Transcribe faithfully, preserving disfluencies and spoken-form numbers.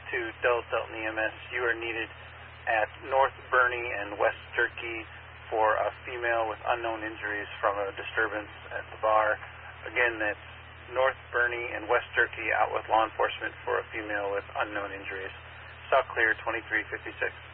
to Delta Delta E M S. You are needed at North Burney and West Turkey for a female with unknown injuries from a disturbance at the bar. Again, that's North Burney and West Turkey, out with law enforcement for a female with unknown injuries. Stock clear, twenty-three fifty-six.